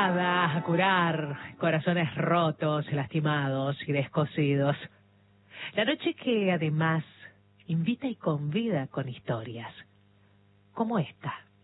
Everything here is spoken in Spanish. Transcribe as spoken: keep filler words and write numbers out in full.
dedicada a curar corazones rotos, lastimados y descosidos. La noche que además invita y convida con historias, como esta.